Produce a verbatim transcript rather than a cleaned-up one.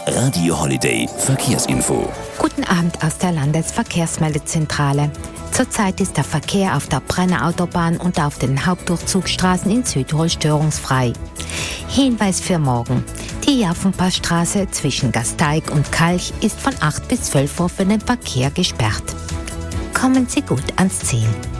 Radio Holiday Verkehrsinfo. Guten Abend aus der Landesverkehrsmeldezentrale. Zurzeit ist der Verkehr auf der Brenner Autobahn und auf den Hauptdurchzugsstraßen in Südtirol störungsfrei. Hinweis für morgen. Die Jaffenpassstraße zwischen Gasteig und Kalch ist von acht bis zwölf Uhr für den Verkehr gesperrt. Kommen Sie gut ans Ziel.